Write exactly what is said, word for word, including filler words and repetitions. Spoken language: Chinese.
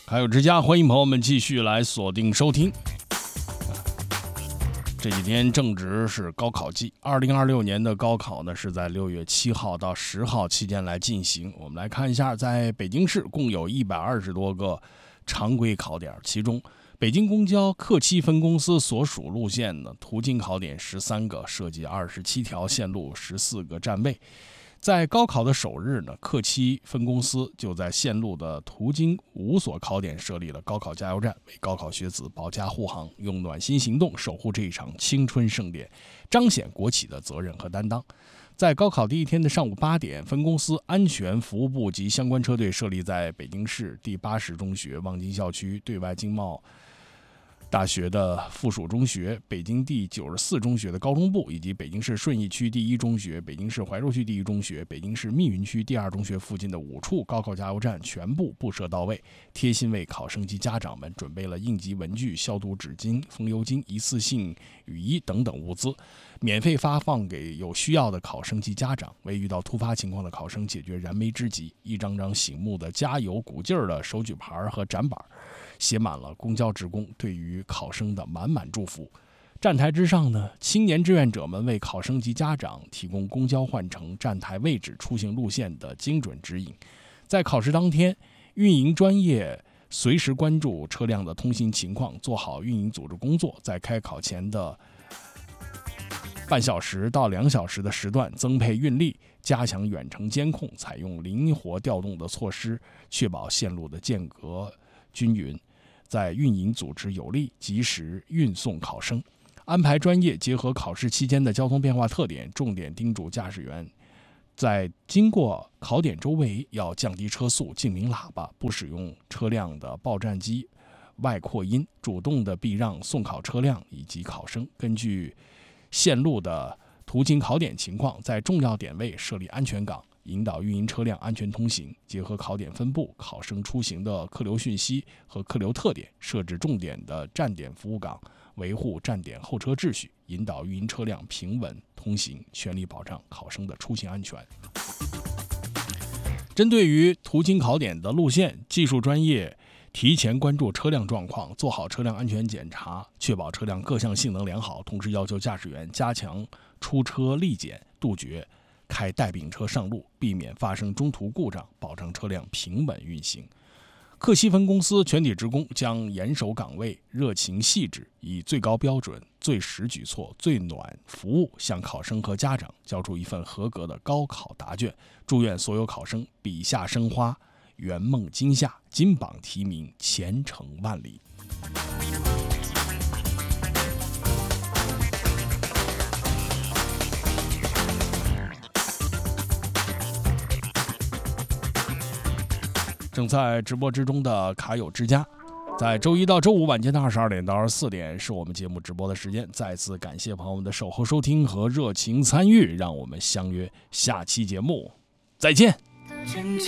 卡友之家，欢迎朋友们继续来锁定收听。这几天正值是高考季，二零二六年的高考呢是在六月七号到十号期间来进行。我们来看一下，在北京市共有一百二十多个常规考点，其中北京公交客七分公司所属路线呢，途经考点十三个，涉及二十七条线路，十四个站位。在高考的首日呢，客七分公司就在线路的途经五所考点设立了高考加油站，为高考学子保驾护航，用暖心行动守护这一场青春盛典，彰显国企的责任和担当。在高考第一天的上午八点，分公司安全服务部及相关车队设立在北京市第八十中学、望京校区对外经贸大学的附属中学、北京第九十四中学的高中部，以及北京市顺义区第一中学、北京市怀柔区第一中学、北京市密云区第二中学附近的五处高考加油站全部布设到位，贴心为考生及家长们准备了应急文具、消毒纸巾、风油精、一次性雨衣等等物资，免费发放给有需要的考生及家长，为遇到突发情况的考生解决燃眉之急。一张张醒目的加油鼓劲儿的手举牌和展板，写满了公交职工对于考生的满满祝福。站台之上呢，青年志愿者们为考生及家长提供公交换乘、站台位置、出行路线的精准指引。在考试当天，运营专业随时关注车辆的通行情况，做好运营组织工作，在开考前的半小时到两小时的时段增配运力，加强远程监控，采用灵活调动的措施，确保线路的间隔均匀，在运营组织有力，及时运送考生。安排专业结合考试期间的交通变化特点，重点叮嘱驾驶员在经过考点周围要降低车速，静鸣喇叭，不使用车辆的报站机外扩音，主动的避让送考车辆以及考生。根据线路的途经考点情况，在重要点位设立安全岗，引导运营车辆安全通行。结合考点分布、考生出行的客流讯息和客流特点，设置重点的站点服务岗，维护站点候车秩序，引导运营车辆平稳通行，全力保障考生的出行安全。针对于途经考点的路线，技术专业提前关注车辆状况，做好车辆安全检查，确保车辆各项性能良好，同时要求驾驶员加强出车力检，杜绝开带病车上路，避免发生中途故障，保障车辆平稳运行。客七分公司全体职工将严守岗位，热情细致，以最高标准、最实举措、最暖服务，向考生和家长交出一份合格的高考答卷。祝愿所有考生笔下生花，圆梦今夏，金榜题名，前程万里。正在直播之中的卡友之家，在周一到周五晚间的二十二点到二十四点是我们节目直播的时间。再次感谢朋友们的守候收听和热情参与，让我们相约下期节目再见。